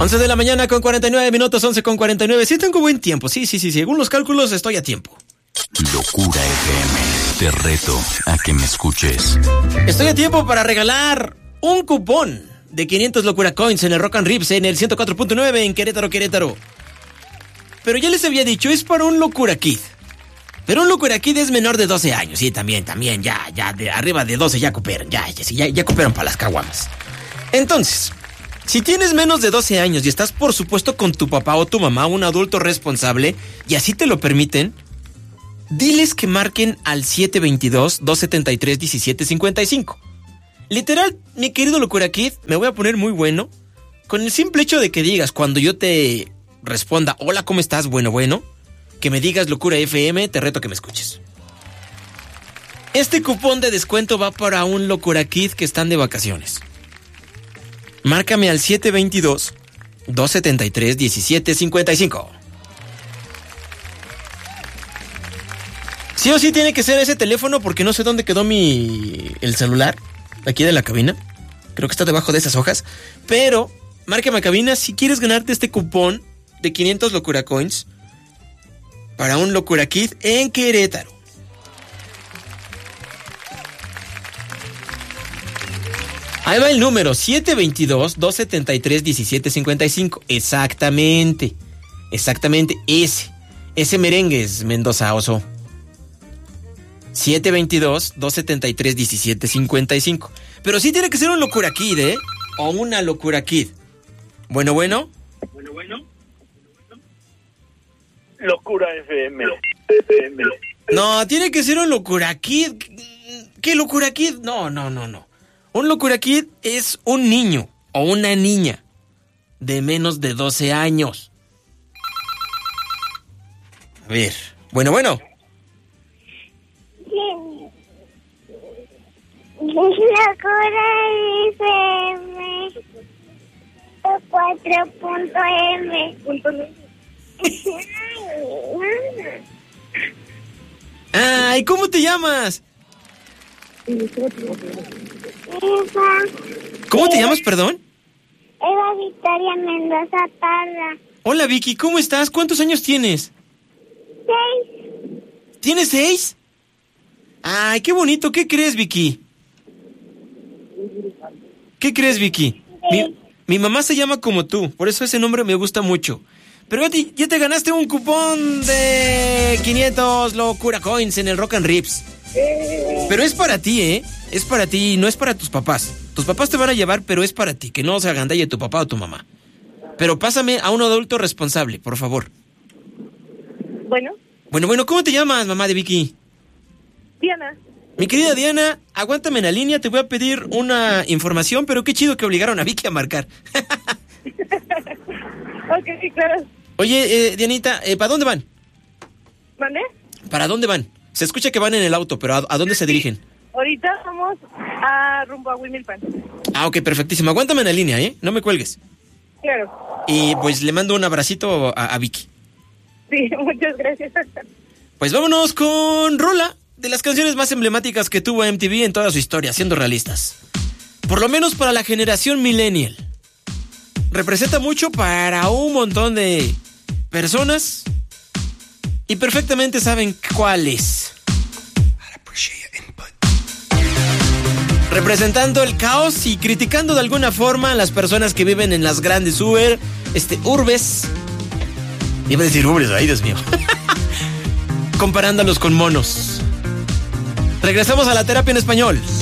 11 de la mañana con 49 minutos, 11 con 49. Sí tengo buen tiempo, sí. Según los cálculos estoy a tiempo. Locura FM, te reto a que me escuches. Estoy a tiempo para regalar un cupón de 500 Locura Coins en el Rock and Rips en el 104.9 en Querétaro. Pero ya les había dicho, es para un Locura Kid. Pero un Locura Kid es menor de 12 años, sí, también, ya, de arriba de 12 ya cooperan, ya cooperan para las caguamas. Entonces, si tienes menos de 12 años y estás, por supuesto, con tu papá o tu mamá, un adulto responsable, y así te lo permiten, diles que marquen al 722-273-1755. Literal, mi querido Locura Kid, me voy a poner muy bueno con el simple hecho de que digas, cuando yo te responda, hola, ¿cómo estás? Bueno, que me digas Locura FM, te reto que me escuches. Este cupón de descuento va para un Locura Kid que están de vacaciones. Márcame al 722-273-1755. Sí o sí tiene que ser ese teléfono porque no sé dónde quedó el celular, aquí de la cabina. Creo que está debajo de esas hojas. Pero, márcame a cabina si quieres ganarte este cupón de 500 Locura Coins para un Locura Kid en Querétaro. Ahí va el número, 722-273-1755. Exactamente, ese merengue es Mendoza Oso. 722-273-1755. Pero sí tiene que ser un Locura Kid, ¿eh? O una Locura Kid. Bueno. Locura FM. No, tiene que ser un Locura Kid. ¿Qué Locura Kid? No. Un Locura Kid es un niño o una niña de menos de 12 años. A ver. Bueno. Locura FM 4.m. Ay, ¿cómo te llamas? Eva. ¿Cómo te llamas, perdón? Eva Victoria Mendoza Parra. Hola, Vicky, ¿cómo estás? ¿Cuántos años tienes? 6. ¿Tienes 6? Ay, qué bonito. ¿Qué crees, Vicky? Mi mamá se llama como tú, por eso ese nombre me gusta mucho. Pero ya te ganaste un cupón de 500 Locura Coins en el Rock and Rips. Pero es para ti, ¿eh? Es para ti, no es para tus papás. Tus papás te van a llevar, pero es para ti, que no se agandalle tu papá o tu mamá. Pero pásame a un adulto responsable, por favor. Bueno, ¿cómo te llamas, mamá de Vicky? Diana. Mi querida Diana, aguántame en la línea, te voy a pedir una información, pero qué chido que obligaron a Vicky a marcar. Ok, claro. Oye, Dianita, ¿para dónde van? ¿Mande? ¿Para dónde van? Se escucha que van en el auto, pero ¿a dónde se dirigen? Ahorita vamos rumbo a Huimilpan. Ah, ok, perfectísimo. Aguántame en la línea, ¿eh? No me cuelgues. Claro. Y pues le mando un abracito a Vicky. Sí, muchas gracias. Pues vámonos con Rola, de las canciones más emblemáticas que tuvo MTV en toda su historia, siendo realistas. Por lo menos para la generación millennial. Representa mucho para un montón de personas y perfectamente saben cuál es. Representando el caos y criticando de alguna forma a las personas que viven en las grandes urbes. Iba a decir urbes, ay Dios mío. Comparándolos con monos. Regresamos a la terapia en español.